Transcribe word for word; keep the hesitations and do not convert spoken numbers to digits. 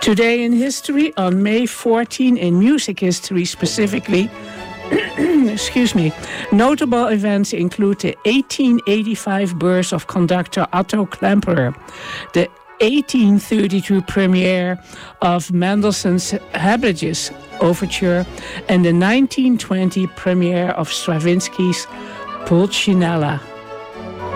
Today in history, on May fourteenth, in music history specifically, excuse me, notable events include the eighteen eighty-five birth of conductor Otto Klemperer, the eighteen thirty-two premiere of Mendelssohn's Habermas Overture, and the nineteen twenty premiere of Stravinsky's Pulcinella.